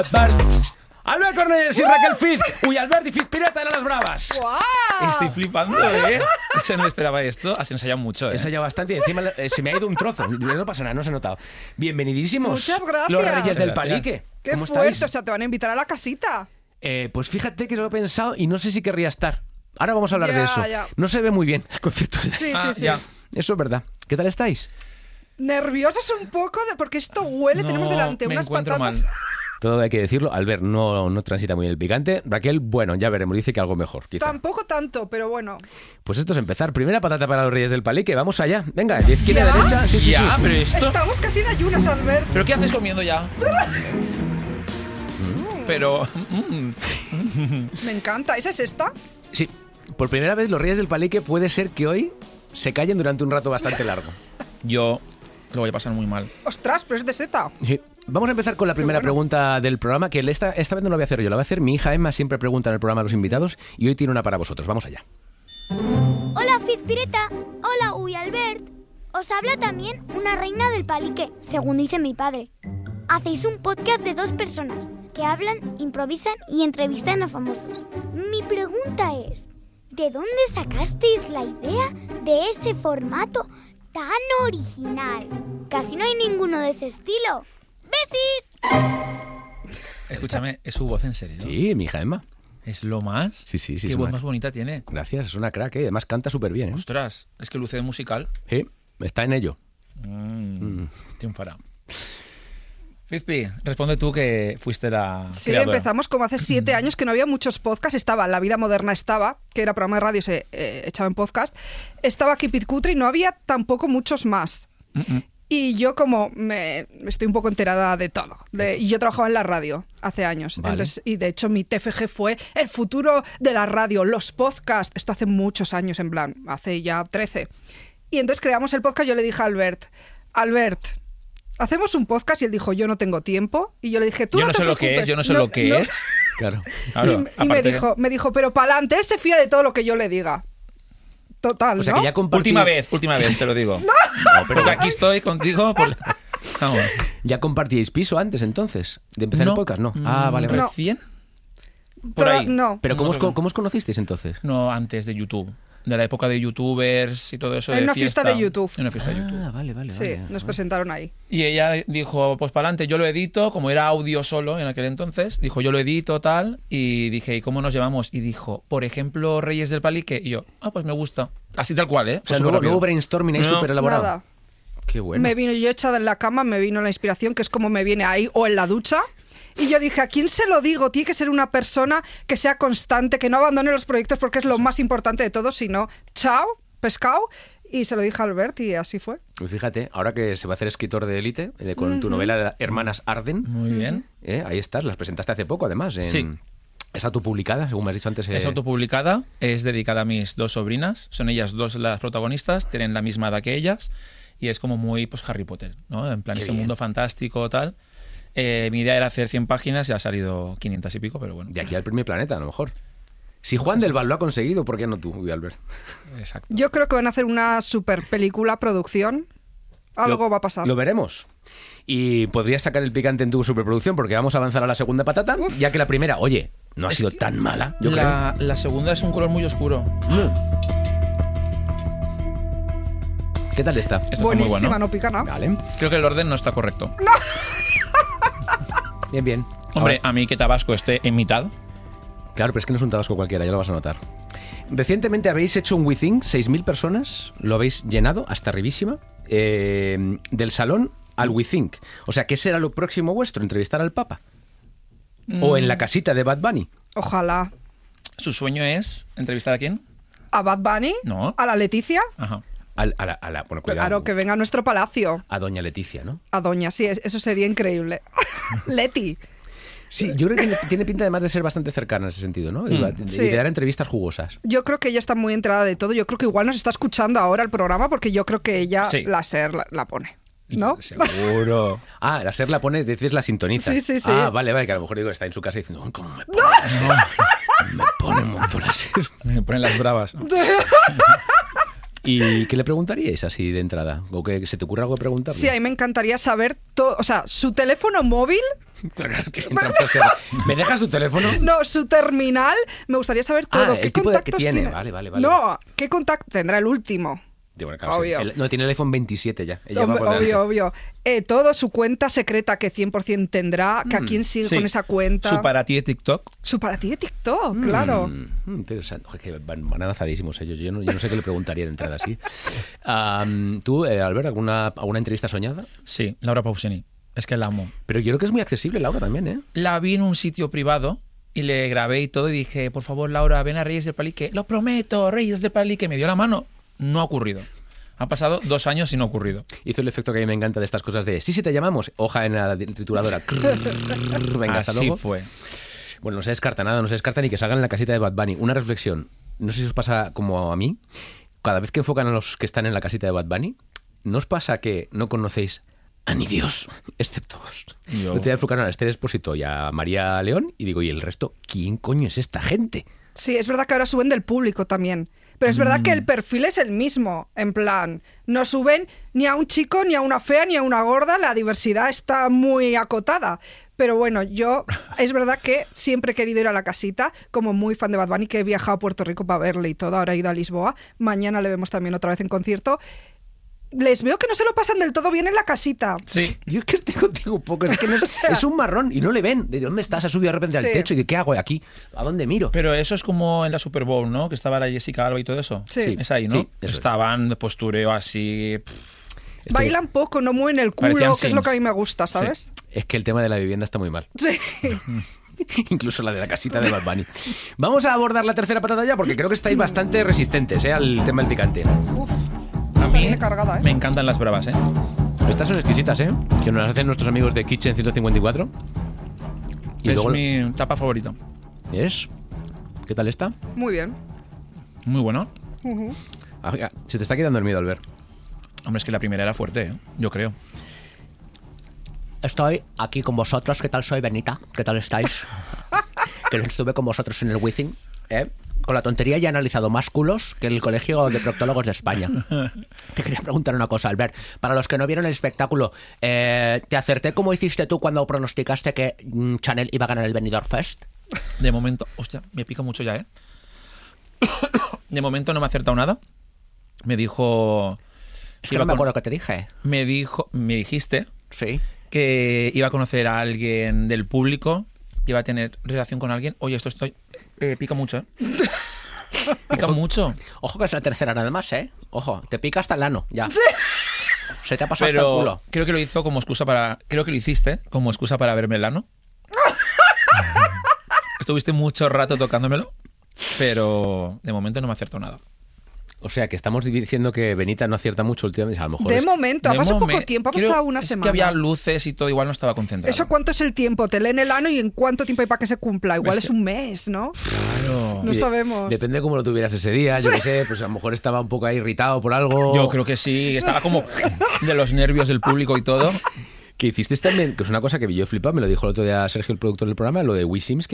Albert Cornellers y Raquel Fiz. Uy, Albert y Fiz Pireta eran las bravas. ¡Guau! Estoy flipando, ¿eh? Se no me esperaba esto. Has ensayado mucho, ¿eh? He ensayado bastante y encima se me ha ido un trozo. No pasa nada, no se ha notado. Bienvenidísimos. Muchas gracias. Los Reyes Muchas del gracias. Palique. ¡Qué ¿Cómo fuerte! estáis? O sea, te van a invitar a la casita. Pues fíjate que lo he pensado y no sé si querría estar. Ahora vamos a hablar Ya, de eso. ya. No se ve muy bien el concierto. Sí, Ah, sí. ya. Eso es verdad. ¿Qué tal estáis? Nerviosas un poco porque esto huele. No, Tenemos delante me unas encuentro patatas. mal. Todo hay que decirlo. Albert no transita muy bien el picante. Raquel, bueno, ya veremos. Dice que algo mejor, quizá. Tampoco tanto, pero bueno. Pues esto es empezar. Primera patata para los Reyes del Palique. Vamos allá. Venga, de izquierda a ¿Ya? derecha. Sí, sí, Ya, sí. pero esto... Estamos casi en ayunas, Albert. ¿Pero qué haces comiendo ya? Pero... Me encanta. ¿Esa es esta? Sí. Por primera vez los Reyes del Palique puede ser que hoy se callen durante un rato bastante largo. Yo lo voy a pasar muy mal. Ostras, pero es de seta. Sí. Vamos a empezar con la primera pregunta del programa, que esta vez no la voy a hacer yo, la va a hacer mi hija Emma, siempre pregunta en el programa a los invitados, y hoy tiene una para vosotros. Vamos allá. Hola Fizpireta, hola Uy Albert. Os habla también una reina del palique, según dice mi padre. Hacéis un podcast de 2 personas que hablan, improvisan y entrevistan a famosos. Mi pregunta es, ¿de dónde sacasteis la idea de ese formato tan original? Casi no hay ninguno de ese estilo. ¡Besis! Escúchame, ¿es su voz en serio? Sí, mi hija Emma. ¿Es lo más? Sí, sí, sí. Qué es voz una- más bonita tiene. Gracias, es una crack, ¿eh? Además canta súper bien, ¿eh? Ostras, es que luce de musical. Sí, está en ello. Triunfará. Fizpi, responde tú que fuiste la Sí, creadora. empezamos como hace 7 años que no había muchos podcasts. Estaba La Vida Moderna, que era programa de radio, se echaba en podcast. Estaba Keep It Cutre y no había tampoco muchos más. Y yo como me estoy un poco enterada de todo. Y yo trabajaba en la radio hace años. Vale. Entonces, y de hecho mi TFG fue el futuro de la radio, los podcasts. Esto hace muchos años, en plan, hace ya 13. Y entonces creamos el podcast. Yo le dije a Albert, hacemos un podcast, y él dijo, yo no tengo tiempo. Y yo le dije, tú Yo no no te sé lo que preocupes. es, yo no sé lo que es. Claro. Claro, Y me aparte- dijo, pero para adelante, él se fía de todo lo que yo le diga. Total, O sea ¿no? que ya compartí... Última vez, te lo digo. No, pero que aquí estoy contigo, pues... Vamos. ¿Ya compartíais piso antes, entonces? ¿De empezar No. el podcast? No. Ah, vale, vale. No. ¿Recién? Por ahí. No. Pero No, ¿cómo os conocisteis entonces? No, antes de YouTube. De la época de youtubers y todo eso. En de una fiesta de YouTube. En una fiesta de YouTube. Ah, vale, vale. Sí, vale. nos presentaron ahí. Y ella dijo, pues para adelante, yo lo edito, como era audio solo en aquel entonces, dijo, yo lo edito, tal, y dije, ¿y cómo nos llevamos? Y dijo, por ejemplo, Reyes del Palique, y yo, pues me gusta. Así tal cual, ¿eh? O sea, luego brainstorming ahí No. súper elaborado. Nada. Qué bueno. Me vino yo echada en la cama, me vino la inspiración, que es como me viene ahí, o en la ducha. Y yo dije, ¿a quién se lo digo? Tiene que ser una persona que sea constante, que no abandone los proyectos, porque es lo más importante de todo, sino chao, pescado. Y se lo dije a Albert y así fue. Y fíjate, ahora que se va a hacer escritor de élite, con tu novela Hermanas Arden, Muy bien. ahí estás, las presentaste hace poco además. Sí. Es autopublicada, según me has dicho antes. Es autopublicada, es dedicada a mis 2 sobrinas, son ellas 2 las protagonistas, tienen la misma edad que ellas, y es como muy, pues, Harry Potter, ¿no? En plan, Qué ese bien. mundo fantástico, tal. Mi idea era hacer 100 páginas, ya ha salido 500 y pico, pero bueno. De aquí al primer planeta, a lo mejor. Si Juan del Val lo ha conseguido, ¿por qué no tú, Albert? Exacto. Yo creo que van a hacer una super película, producción. Algo va a pasar. Lo veremos. Y podrías sacar el picante en tu superproducción, porque vamos a avanzar a la segunda patata, ya que la primera, oye, no ha sido tan mala, yo creo. La segunda es un color muy oscuro. ¿Qué tal está? Esto está muy Buenísima, bueno. no pica nada. Vale. Creo que el orden no está correcto. Bien, bien. Hombre, Ahora- a mí que Tabasco esté en mitad. Claro, pero es que no es un tabasco cualquiera, ya lo vas a notar. Recientemente habéis hecho un WeThink, 6.000 personas, lo habéis llenado hasta arribísima, del salón al WeThink. O sea, ¿qué será lo próximo vuestro? ¿Entrevistar al Papa? ¿O en la casita de Bad Bunny? Ojalá. ¿Su sueño es entrevistar a quién? ¿A Bad Bunny? No. ¿A la Leticia? Ajá. Bueno, cuidado, Claro, que venga a nuestro palacio. a doña Leticia, ¿no? A Doña, sí, eso sería increíble. Leti. Sí, yo creo que tiene pinta además de ser bastante cercana en ese sentido, ¿no? Y Sí. de dar entrevistas jugosas. Yo creo que ella está muy enterada de todo. Yo creo que igual nos está escuchando ahora el programa porque yo creo que ella Sí. la SER la pone. ¿No? Seguro. Ah, la SER la pone, decís la sintoniza. Sí, sí, sí. Ah, vale, que a lo mejor digo, está en su casa diciendo, "Ay, ¿cómo me pone? Me pone un montón la SER. Me ponen las bravas. ¿Y qué le preguntaríais así de entrada? ¿O que se te ocurre algo de preguntarle? Sí, a mí me encantaría saber todo, o sea, su teléfono móvil, ¿Me dejas tu teléfono? no, su terminal, me gustaría saber todo. El ¿Qué tipo de que contactos tiene. tiene? Vale. No, ¿qué contacto tendrá el último? Bueno, claro, Obvio. sí. No, tiene el iPhone 27 ya. Ella va por delante. Obvio. Todo, su cuenta secreta que 100% tendrá, que a quién sigue Sí. con esa cuenta. Su para ti de TikTok. Su para ti de TikTok, claro. Interesante. Oye, que van avanzadísimos ellos. Yo no sé qué le preguntaría de entrada así. ¿Tú, Albert, alguna entrevista soñada? Sí, Laura Pausini. Es que la amo. Pero yo creo que es muy accesible, Laura, también, ¿eh? La vi en un sitio privado y le grabé y todo y dije, por favor, Laura, ven a Reyes del Palique. Lo prometo, Reyes del Palique. Me dio la mano. No ha ocurrido. Han pasado 2 años y no ha ocurrido. Hizo el efecto que a mí me encanta de estas cosas de, sí, te llamamos, hoja en la trituradora. Venga, hasta Así luego. fue. Bueno, no se descarta nada, no se descarta ni que salgan en la casita de Bad Bunny. Una reflexión, no sé si os pasa como a mí, cada vez que enfocan a los que están en la casita de Bad Bunny, ¿no os pasa que no conocéis a ni Dios, excepto dos? Yo. Te enfocaron a Esther Expósito y a María León y digo, ¿y el resto? ¿Quién coño es esta gente? Sí, es verdad que ahora suben del público también. Pero es verdad que el perfil es el mismo. En plan, no suben ni a un chico, ni a una fea, ni a una gorda. La diversidad está muy acotada. Pero bueno, yo es verdad que siempre he querido ir a la casita, como muy fan de Bad Bunny, que he viajado a Puerto Rico para verle y todo. Ahora he ido a Lisboa. Mañana le vemos también otra vez en concierto. Les veo que no se lo pasan del todo bien en la casita. Sí. Yo es que estoy contigo un poco, es que no es, es un marrón y no le ven. ¿De dónde estás? Ha subido de repente al Sí. techo y de qué hago aquí, ¿a dónde miro? Pero eso es como en la Super Bowl, ¿no? Que estaba la Jessica Alba y todo eso. Sí. Es ahí, ¿no? Sí, eso es. Estaban de postureo así. Estoy- Bailan poco, no mueven el culo, Parecían que es lo que a mí Sims. me gusta, ¿sabes? Es que el tema de la vivienda está muy mal. Sí. Incluso la de la casita de Bad Bunny. Vamos a abordar la tercera patata ya porque creo que estáis bastante resistentes al tema del picante. Uf. A Está mí bien cargada, ¿eh? me encantan las bravas, ¿eh? Estas son exquisitas, ¿eh? Que nos las hacen nuestros amigos de Kitchen 154. Y Es luego... mi tapa favorita. ¿Es? ¿Qué tal está? Muy bien. Muy bueno. Ujú. Ah, mira, se te está quedando el miedo, Albert. Hombre, es que la primera era fuerte, ¿eh? Yo creo. Estoy aquí con vosotros. ¿Qué tal soy, Benita? ¿Qué tal estáis? Que estuve con vosotros en el Wizzing, ¿eh? Con la tontería ya he analizado más culos que el Colegio de Proctólogos de España. Te quería preguntar una cosa, Albert. Para los que no vieron el espectáculo, ¿te acerté como hiciste tú cuando pronosticaste que Chanel iba a ganar el Benidorm Fest? De momento... Hostia, me pica mucho ya, ¿eh? De momento no me ha acertado nada. Me dijo... Es que no me acuerdo qué te dije. Me dijiste Sí. que iba a conocer a alguien del público, que iba a tener relación con alguien. Oye, esto estoy... pica mucho, ¿eh? Pica mucho. Ojo que es la tercera nada más, ¿eh? Ojo, te pica hasta el ano, ya. Se te ha pasado hasta el Pero culo. creo que lo hizo como excusa para... Creo que lo hiciste como excusa para verme el ano. Estuviste mucho rato tocándomelo, pero de momento no me acertó nada. O sea, que estamos diciendo que Benita no acierta mucho últimamente. A lo mejor De es- momento, ha De pasado momen- poco tiempo, ha creo- pasado una es semana. que había luces y todo, igual no estaba concentrado. ¿Eso cuánto es el tiempo? Te leen el ano y en cuánto tiempo hay para que se cumpla. Igual Es es que- un mes, ¿no? Claro. No Y sabemos. Depende de cómo lo tuvieras ese día, yo qué sé, pues a lo mejor estaba un poco ahí irritado por algo. Yo creo que sí, estaba como de los nervios del público y todo. Que hiciste también, que es una cosa que yo flipaba, me lo dijo el otro día Sergio, el productor del programa, lo de Wii Sims,